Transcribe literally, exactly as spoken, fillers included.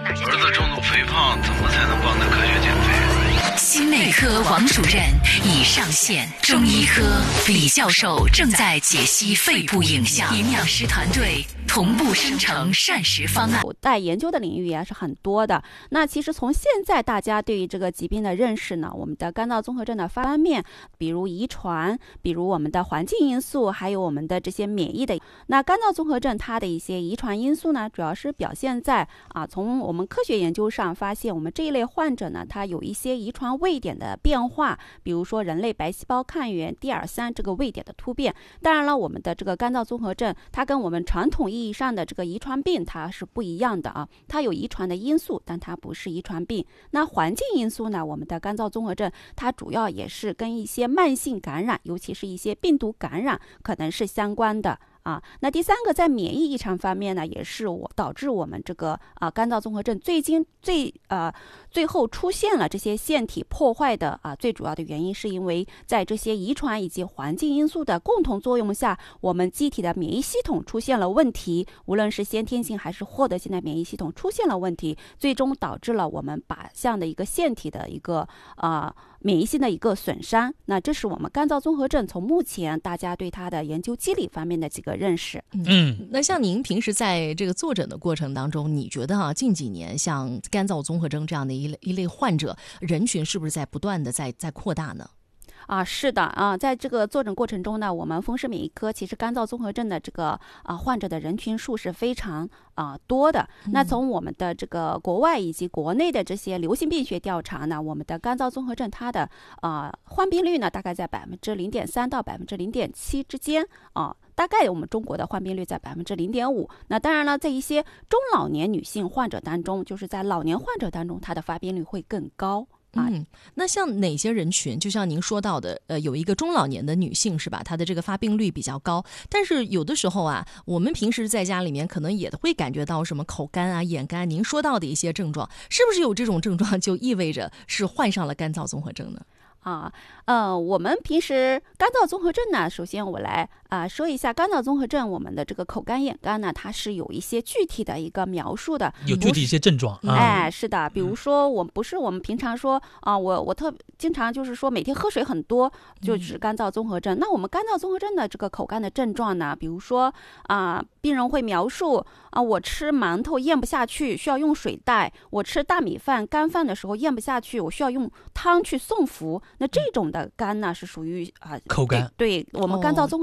儿子重度肥胖，怎么才能帮他科学减肥？ 心内科王主任已上线，中医科李教授正在解析肺部影像，营养师团队同步生成膳食方案。 在研究的领域也是很多的。那其实从现在大家对于这个疾病的认识呢，我们的肝脏综合症的方面，比如遗传，比如我们的环境因素，还有我们的这些免疫的。那肝脏综合症它的一些遗传因素呢，主要是表现在啊，从我们科学研究上发现，我们这一类患者呢，他有一些遗传位点的变化，比如说人类白细胞抗原 D 二三 这个位点的突变。当然了，我们的这个肝脏综合症，它跟我们传统意义上的这个遗传病它是不一样的啊，它有遗传的因素，但它不是遗传病。那环境因素呢，我们的肝脏综合症它主要也是跟一些慢性感染，尤其是一些病毒感染可能是相关的。啊，那第三个在免疫异常方面呢，也是我导致我们这个啊肝脏综合症最近最呃最后出现了这些腺体破坏的啊最主要的原因，是因为在这些遗传以及环境因素的共同作用下，我们机体的免疫系统出现了问题，无论是先天性还是获得性的免疫系统出现了问题，最终导致了我们靶向的一个腺体的一个啊。呃免疫性的一个损伤。那这是我们肝脏综合症从目前大家对它的研究机理方面的几个认识。 嗯，那像您平时在这个坐诊的过程当中，你觉得啊，近几年像肝脏综合症这样的一类一类患者人群是不是在不断的在在扩大呢？ 啊，是的啊，在这个坐诊过程中呢，我们风湿免疫科其实肝脏综合症的这个啊患者的人群数是非常啊多的。那从我们的这个国外以及国内的这些流行病学调查呢，我们的肝脏综合症它的啊患病率呢大概在百分之零点三到百分之零点七之间啊。大概我们中国的患病率在百分之零点五。那当然了，在一些中老年女性患者当中，就是在老年患者当中，它的发病率会更高。 嗯，那像哪些人群？就像您说到的，呃，有一个中老年的女性是吧？她的这个发病率比较高，但是有的时候啊，我们平时在家里面可能也会感觉到什么口干啊、眼干。您说到的一些症状，是不是有这种症状就意味着是患上了肝脏综合症呢？ 啊，呃，我们平时干燥综合症呢，首先我来啊、呃、说一下干燥综合症，我们的这个口干眼干呢，它是有一些具体的一个描述的， 有具体一些症状。啊、 哎，是的，比如说我不是我们平常说啊、呃，我我特经常就是说每天喝水很多，就是干燥综合症。嗯、那我们干燥综合症的这个口干的症状呢，比如说啊、呃，病人会描述啊、呃，我吃馒头咽不下去，需要用水袋；我吃大米饭干饭的时候咽不下去，我需要用汤去送服。那这种的干呢，是属于啊、呃、 口干， 对，对我们干燥综合症